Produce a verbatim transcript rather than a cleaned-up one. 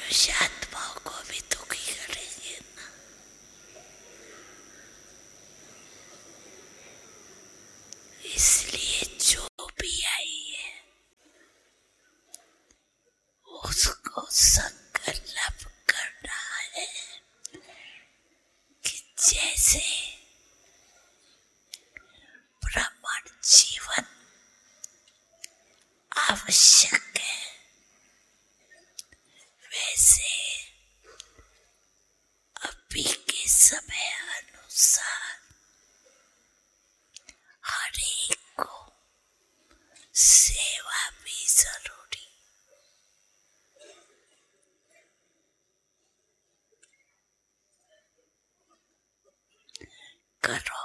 मनुष्य आत्माओं को भी दुखी करेंगे ना। इसलिए जो भी आई है उसको संकल्प करना है कि जैसे ब्राह्मण जीवन आवश्यक है वैसे अभी के समय अनुसार हर एक को सेवा भी जरूरी करो।